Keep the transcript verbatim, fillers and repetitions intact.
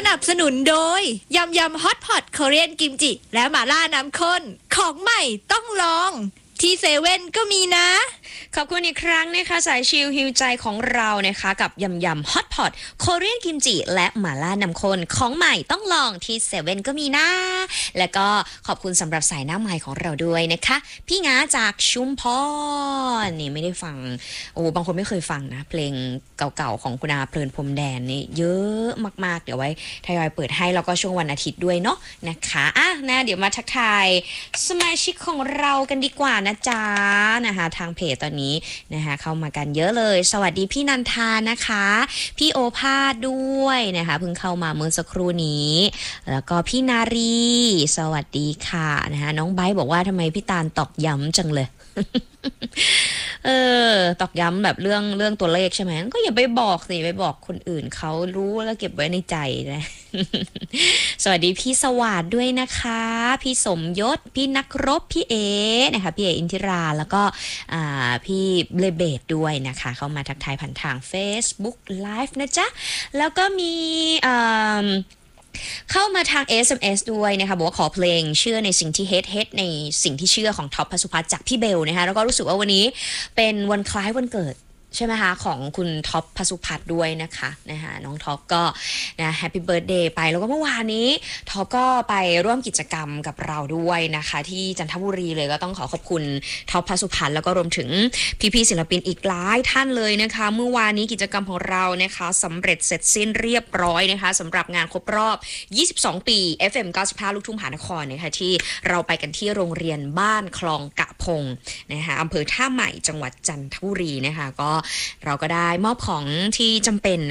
นับสนุนโดยยำยำฮอตพอตคอเรียนกิมจิและหม่าล่าน้ำข้นของใหม่ต้องลองที่เซเว่นก็มีนะขอบคุณอีกครั้งนะคะสายชิลฮิวใจของเรานะคะกับยำยำฮอตพอตคอเรียนกิมจิและหม่าล่าน้ำข้นของใหม่ต้องลองที่เซเว่นก็มีนะแล้วก็ขอบคุณสำหรับสายหน้าใหม่ของเราด้วยนะคะพี่ง้าจากชุมพรนี่ไม่ได้ฟังโอ้บางคนไม่เคยฟังนะเพลงเก่าๆของคุณอาเพลินพรมแดนนี่เยอะมากๆเดี๋ยวไว้ทยอยเปิดให้แล้วก็ช่วงวันอาทิตย์ด้วยเนาะนะคะอ่ะนะเดี๋ยวมาทักทายสมาชิกของเรากันดีกว่านะจ๊ะนะคะทางเพจตอนนี้นะคะเข้ามากันเยอะเลยสวัสดีพี่นันทานะคะพี่โอภาสด้วยนะคะเพิ่งเข้ามาเมื่อสักครู่นี้แล้วก็พี่นารีสวัสดีค่ะนะคะน้องไบร์ทบอกว่าทำไมพี่ตาลตอกย้ำจังเลย เออตอกย้ำแบบเรื่องเรื่องตัวเลขใช่ไหมก็อย่าไปบอกสิไปบอกคนอื่นเขารู้แล้วเก็บไว้ในใจนะ สวัสดีพี่สวัสดด้วยนะคะพี่สมยศพี่นักรบพี่เอนะคะพี่เออินทิราแล้วก็อ่าพี่เลเบตด้วยนะคะเข้ามาทักทายผ่านทาง Facebook Live นะจ๊ะแล้วก็มีอ่าเข้ามาทาง เอส เอ็ม เอส ด้วยนะคะบอกว่าขอเพลงเชื่อในสิ่งที่เฮดเฮดในสิ่งที่เชื่อของท็อปพสุพัฒน์จากพี่เบลนะคะแล้วก็รู้สึกว่าวันนี้เป็นวันคล้ายวันเกิดใช่ไหมคะของคุณท็อปพสุพัฒน์ด้วยนะคะนะคะน้องท็อปก็นะแฮปปี้เบิร์ธเดย์ไปแล้วก็เมื่อวานนี้ท็อปก็ไปร่วมกิจกรรมกับเราด้วยนะคะที่จันทบุรีเลยก็ต้องขอขอบคุณท็อปพสุพัฒน์แล้วก็รวมถึงพี่ๆศิลปินอีกหลายท่านเลยนะคะเมื่อวานนี้กิจกรรมของเรานะคะสำเร็จเสร็จสิ้นเรียบร้อยนะคะสำหรับงานครบรอบยี่สิบสองปี เอฟ เอ็ม เก้าสิบห้าลูกทุ่งมหานครนะคะที่เราไปกันที่โรงเรียนบ้านคลองกะพงนะคะอำเภอท่าใหม่จังหวัดจันทบุรีนะคะก็เราก็ได้มอบของที่จำเป็น